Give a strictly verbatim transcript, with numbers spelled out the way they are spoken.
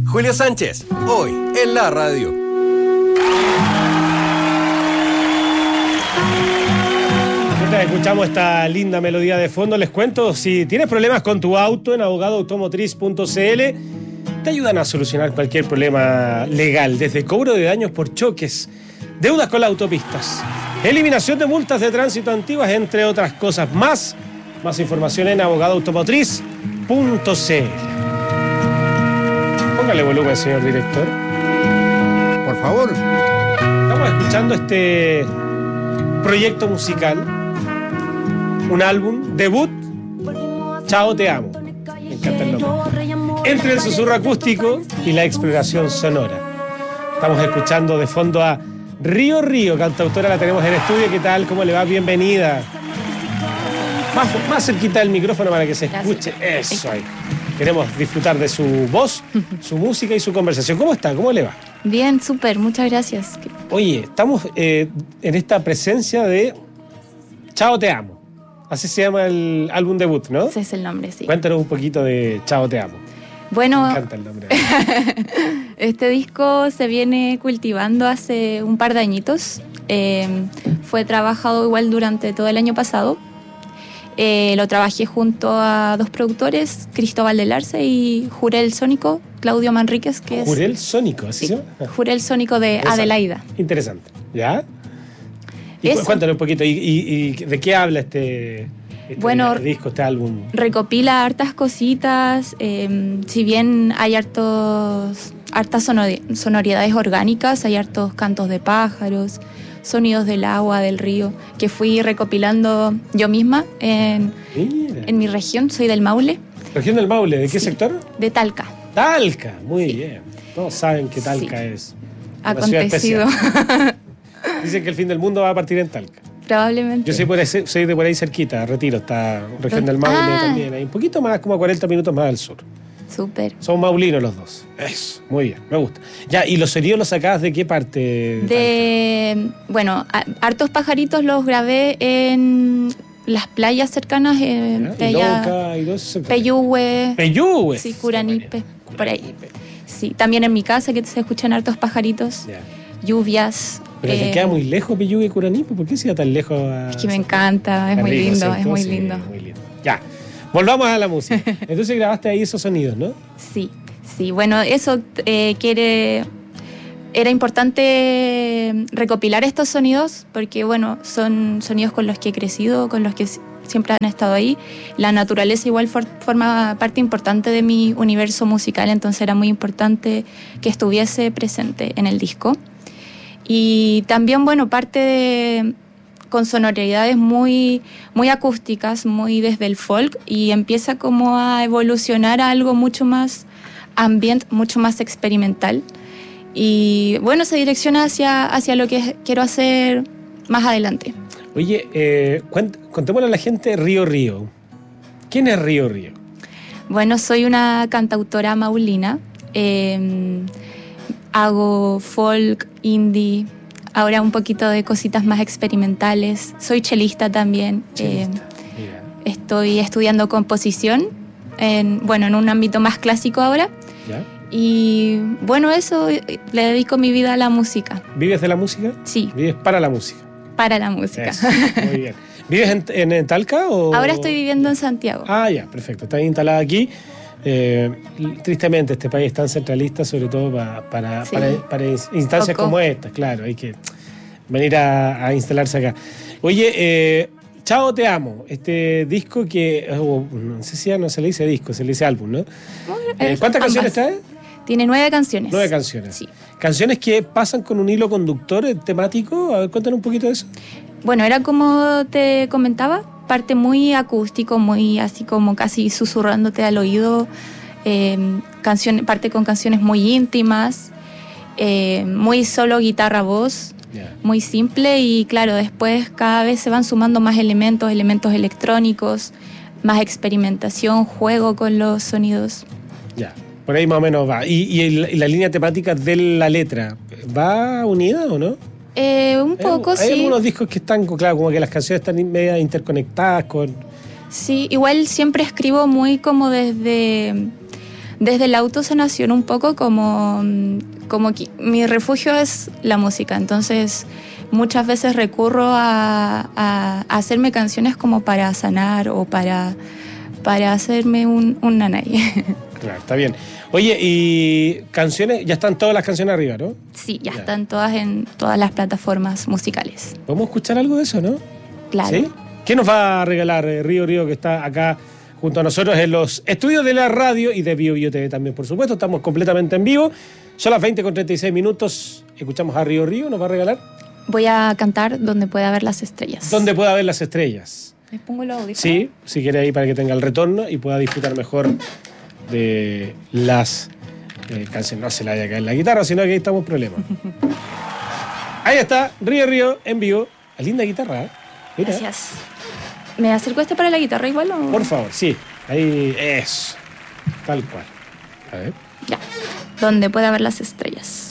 Julio Sánchez, hoy en la radio. Mientras escuchamos esta linda melodía de fondo, les cuento, si tienes problemas con tu auto, en abogado automotriz punto c l te ayudan a solucionar cualquier problema legal, desde cobro de daños por choques, deudas con las autopistas, eliminación de multas de tránsito antiguas, entre otras cosas más. Más información en abogado automotriz punto c l. Póngale volumen, señor director. Por favor. Estamos escuchando este proyecto musical, un álbum debut, Chao Te Amo. Me encanta el nombre. Entre el susurro acústico y la exploración sonora. Estamos escuchando de fondo a Río Río, cantautora, la tenemos en estudio. ¿Qué tal? ¿Cómo le va? Bienvenida. Más, más cerquita del micrófono para que se escuche. Eso ahí. Queremos disfrutar de su voz, su música y su conversación. ¿Cómo está? ¿Cómo le va? Bien, súper. Muchas gracias. Oye, estamos eh, en esta presencia de Chao Te Amo. Así se llama el álbum debut, ¿no? Ese es el nombre, sí. Cuéntanos un poquito de Chao Te Amo. Bueno, me encanta el nombre. Este disco se viene cultivando hace un par de añitos. Eh, fue trabajado igual durante todo el año pasado. Eh, lo trabajé junto a dos productores, Cristóbal del Arce y Jurel Sónico, Claudio Manríquez, que es... Jurel Sónico, ¿así sí, se llama? Jurel Sónico de Adelaida. Interesante. ¿Ya? Y cu- cuéntanos un poquito, ¿y, y, y de qué habla este, este bueno, disco, este álbum? Recopila hartas cositas, eh, si bien hay hartos, hartas sonori- sonoridades orgánicas, hay hartos cantos de pájaros, sonidos del agua, del río, que fui recopilando yo misma en, en mi región. Soy del Maule. ¿Región del Maule? ¿De qué sí, sector? De Talca. Talca, muy sí. bien. Todos saben que Talca sí. es acontecido. Dicen que el fin del mundo va a partir en Talca. Probablemente. Yo soy, por ahí, soy de por ahí cerquita, Retiro, está región del Maule ah. también. Hay un poquito más, como a cuarenta minutos más al sur. Súper. Son maulinos los dos. Eso, muy bien, me gusta. Ya, ¿y los sonidos los sacabas de qué parte? De, de bueno, a, hartos pajaritos los grabé en las playas cercanas. Eh, de allá, y dos Peyúgue. Peyúgue. Sí, Curanipe, por ahí. Sí, también en mi casa que se escuchan hartos pajaritos. Ya. Lluvias. Pero eh, te queda muy lejos Peyúgue y Curanipe. ¿Por qué se iba tan lejos? A... Es que me encanta, es muy rico, lindo, ¿cierto? Es muy, sí, lindo. muy lindo. Ya. Volvamos a la música. Entonces grabaste ahí esos sonidos, ¿no? Sí, sí. Bueno, eso eh, quiere... Era importante recopilar estos sonidos porque, bueno, son sonidos con los que he crecido, con los que siempre han estado ahí. La naturaleza igual for, forma parte importante de mi universo musical, entonces era muy importante que estuviese presente en el disco. Y también, bueno, parte de... con sonoridades muy, muy acústicas, muy desde el folk, y empieza como a evolucionar a algo mucho más ambient, mucho más experimental. Y bueno, se direcciona hacia, hacia lo que quiero hacer más adelante. Oye, eh, cuent, contémosle a la gente Río Río. ¿Quién es Río Río? Bueno, soy una cantautora maulina. Eh, hago folk, indie, ahora un poquito de cositas más experimentales. Soy chelista también. Chelista. Eh, yeah. Estoy estudiando composición, en, bueno, en un ámbito más clásico ahora. ¿Ya? Y bueno, eso, le dedico mi vida a la música. ¿Vives de la música? Sí. ¿Vives para la música? Para la música. Eso, muy bien. ¿Vives en, en, en Talca o...? Ahora estoy viviendo en Santiago. Ah, ya, perfecto. Estás instalada aquí. Eh, tristemente este país es tan centralista, sobre todo para, para, sí. para, para instancias Poco. como estas, claro, hay que venir a, a instalarse acá. Oye, eh, Chao Te Amo, este disco que, oh, no sé si ya no se le dice disco, se le dice álbum, ¿no? Bueno, eh, ¿Cuántas ambas. canciones trae? Tiene nueve canciones. Nueve canciones. Sí. Canciones que pasan con un hilo conductor temático. A ver, cuéntanos un poquito de eso. Bueno, era como te comentaba, parte muy acústico, muy así como casi susurrándote al oído, eh, canción, parte con canciones muy íntimas, eh, muy solo guitarra-voz, yeah. muy simple y claro, después cada vez se van sumando más elementos, elementos electrónicos, más experimentación, juego con los sonidos. Ya, yeah. Por ahí más o menos va. ¿Y, y, el, y la línea temática de la letra, va unida o no? Eh, un poco, hay, sí. Hay algunos discos que están, claro, como que las canciones están medio interconectadas con... Sí, igual siempre escribo muy como desde, desde el autosanación un poco como, como que mi refugio es la música, entonces muchas veces recurro a, a, a hacerme canciones como para sanar o para, para hacerme un, un nanay. Claro, está bien. Oye, y canciones, ya están todas las canciones arriba, ¿no? Sí, ya, Ya. están todas en todas las plataformas musicales. ¿Podemos escuchar algo de eso, no? Claro. ¿Sí? ¿Qué nos va a regalar eh, Río Río, que está acá junto a nosotros en los estudios de la radio y de Bio Bio T V también, por supuesto? Estamos completamente en vivo. Son las veinte con treinta y seis minutos. Escuchamos a Río Río, ¿nos va a regalar? Voy a cantar Donde pueda ver las estrellas. ¿Dónde pueda ver las estrellas? ¿Me pongo los audífonos? Sí, si quiere ahí para que tenga el retorno y pueda disfrutar mejor de las eh, canciones. No se le vaya a caer la guitarra, sino que ahí estamos problemas. Ahí está, Río Río en vivo. La linda guitarra, ¿eh? Mira. Gracias. ¿Me acerco este para la guitarra igual o...? Por favor, sí. Ahí es. Tal cual. A ver. Ya. Donde pueda ver las estrellas.